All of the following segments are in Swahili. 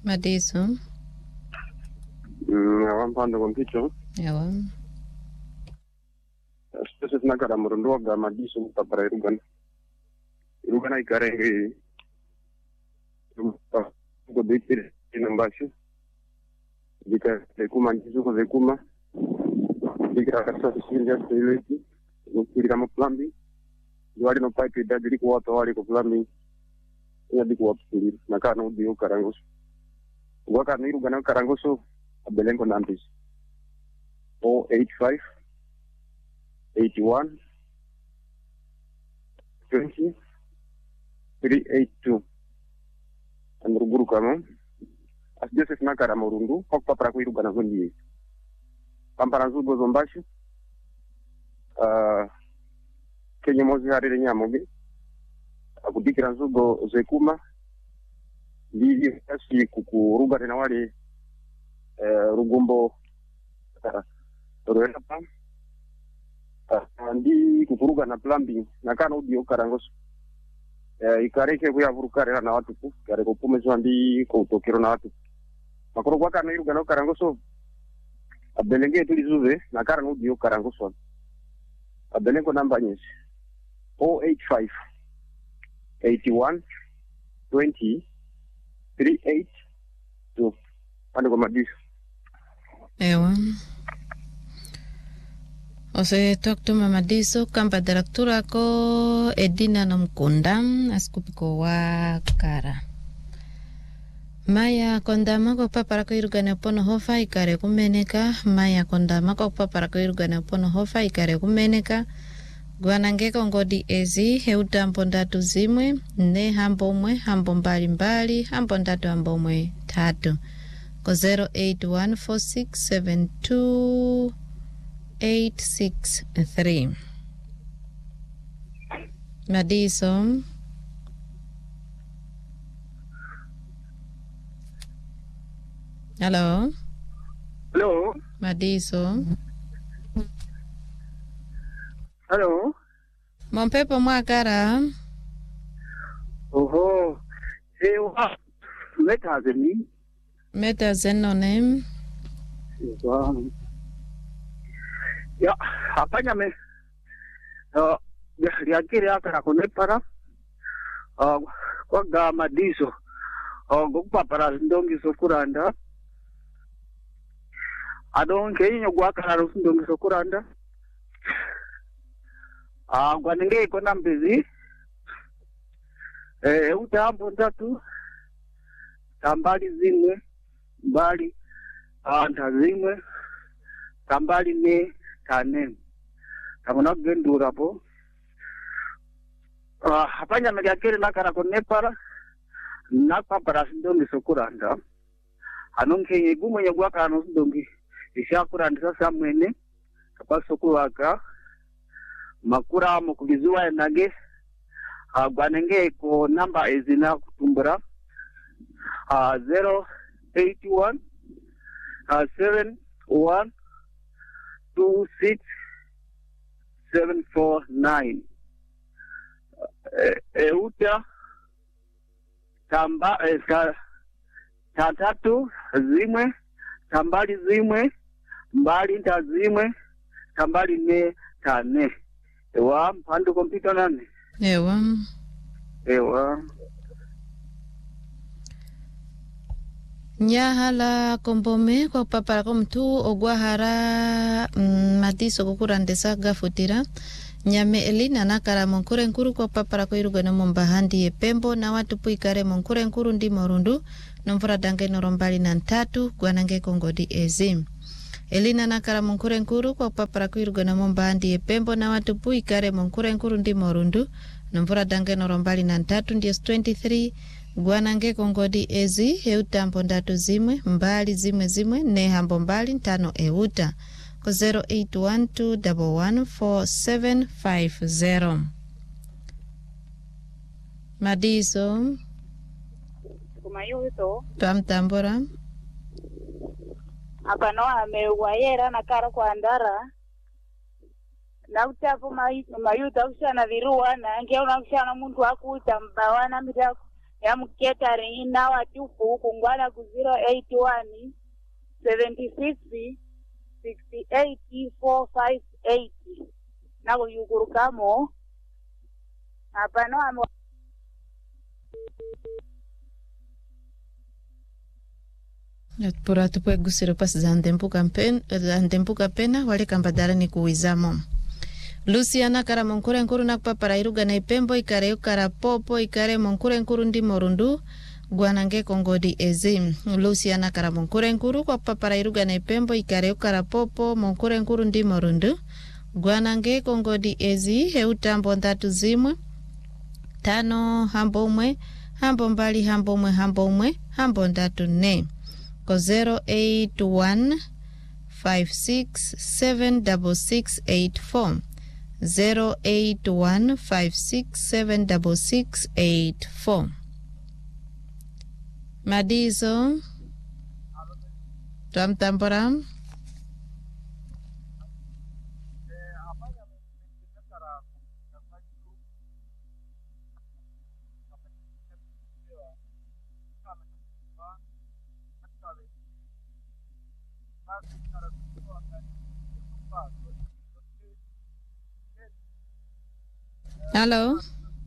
Madiso. Wampando kompicho. Yawa. Sasa tunakara murundo wa Madiso mtapara Irugana ikarengi. Ko dikire inambashu. Dika kuma ndizo ko kuma. Dika kasa sinja seleti. Nukiri kama plumbing. Wali no pipe dadiri ko wato wali ko plumbing. Ya diku wapiri nakana udio karangoso. Waka niru gana karangoso abelengo nambis 085 81 20 382 andruguru kama asjese nakara morundu kokpa para kuiru gana gondi pamparanzu gozombashi kenye mozi harire nyamoge akudikira nzugo zekuma ndiyo kasi kukuruga tena wale rugumbo roelapa ndi kukuruga na plumbing nakana udio karangoso ikareke kuyavurukare na watu ku kare kupumezwa ndi kutokero na watu makoro kwa kana iruga na karangoso abelenge tulizuve nakara udio karangoso abelengo namba nyesi 085 81 20 382 pande kwa Madiso. Ewa. Ose tokto Madiso kamba direktura ko Edina Nomkunda askupiko wa Kara. Maya kondama ko papara ko irugane pono hofa ikare kumeneka. Maya kondama ko papara ko irugane pono hofa ikare kumeneka. Gwanangeko ngodi ezi heuta mbondatu zimwe ne hambomwe hambo mbali hambo ndatu hambomwe tatu ko 0814672863 Madiso. Hello Madiso. Hello. Mompepo mwakara. Oho. Ewa. Metazeni. Metazenone. Ewa. Ya, apanya me. Liakiri akara kunepara. Kwa Madiso. Gokupapara ndongi sokuranda. Adonke inyo gwakara ndongi sokuranda. Gwanenge iko nambizi utambo ndatu tambali zimwe mbali ntazimwe tambali ne tane kamona gendura po apanya megyakere nakara konepara nakpapara sindongi sokuranda anonke igumwe gwaka no sindongi ishakuranda sasa mwene kapasokuwaka makura mukubizuwa nage gwanenge ko namba ezina kutumbura 081 71 26 749 euta tamba tatatu zimwe tambali zimwe mbali ntazimwe tambali ne tane. Ewa, mpando kompita nani? Ewa. Nyahala kombome kwa papara komtu ogwahara Madiso kukurandesa gafutira. Nyame Elina nakara monkure nkuru kwa papara ko irugana mombahandi epembo na watu puikare monkure nkuru ndi morundu nomvura dange norombali na ntatu gwanange kongodi ezim. Elina nakara monkure nkuru kwa papara ko irugana mombahandi epembo na watu puikare monkure nkuru ndi morundu nomvura dange norombali na ntatu ndi 23 gwanange kongodi ezi heutambo ndatu zimwe mbali zimwe ne hambo mbali ntano euta ko 0812114750 Madiso kumayuto twamtambura apano amewayera na kara kwa ndara na utafu mayuta kushana virua na ngeo na kushana muntu akuita mbawana mita ya mketari ina watupu kungwana ku 081 76 68 458 na kuyugurukamo apano amo pura tupwe gusiro pas zandempuka pena wale kambadara ni kuwizamo Luciana kara monkure nkuru na papara iruga na ipembo ikare ukara popo ikare monkure nkuru ndi morundu gwanange kongodi ezi Luciana kara monkure nkuru kwa papara iruga na ipembo ikare ukara popo monkure nkuru ndi morundu gwanange kongodi ezi heutambo ndatu zimwe 5 hambo umwe hambo mbali hambo umwe hambo ndatu ne ko 081 5676684 081567684 Madizo Tamtambora Hello.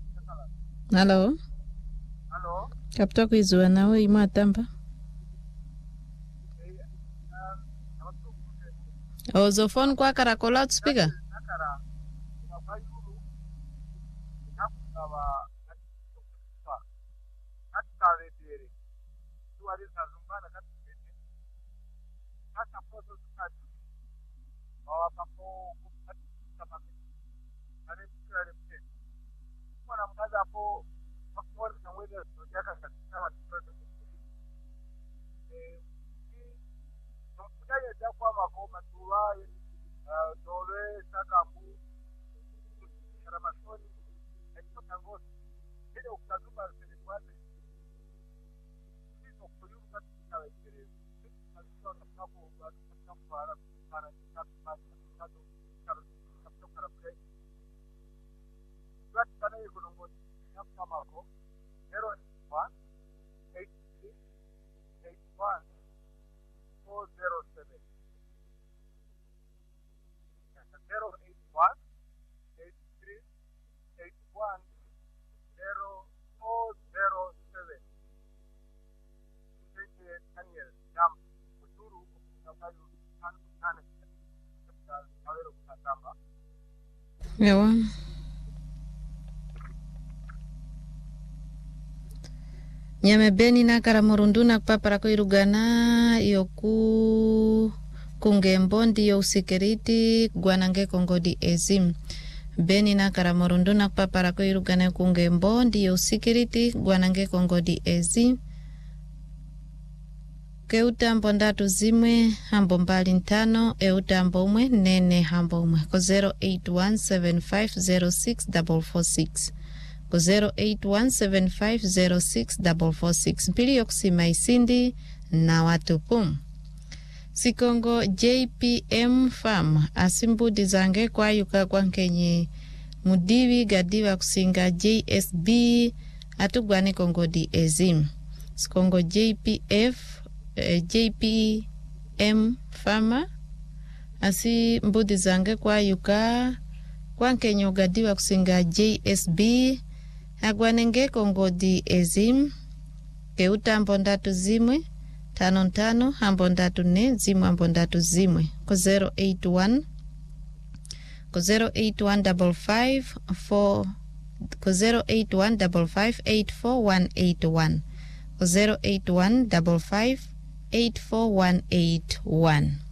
Kapto kuizua nawe ima tamba. Ozofon kwa karakola loudspeaker. Yawa. Nyame beni na karamurundu na papara ko irugana yoku kungembondi yo security gwanange kongodi ezim beni na karamurundu na papara ko irugana kungembondi yo security gwanange kongodi ezim Keutambo ndatu zimwe hambo mbali ntano eutambo umwe nene hambo umwe ko 0817506446 ko 0817506446 mpili yokusima isindi na watupu Sikongo JPM Farm asimbudi zange kwa yuka kwa nkenye mudiwi gadiwa kusinga JSB atugwane kongodi ezim Sikongo JPM Farmer asi mbudi zange kwa yuka kwa nkenye ugadiwa kusinga JSB agwanenge kongodi ezim keutambo ndatu zimwe 55 hambo ndatu ne zimwe hambo ndatu zimwe ko 081 ko 08155 ko 08155848181 ko 08155848181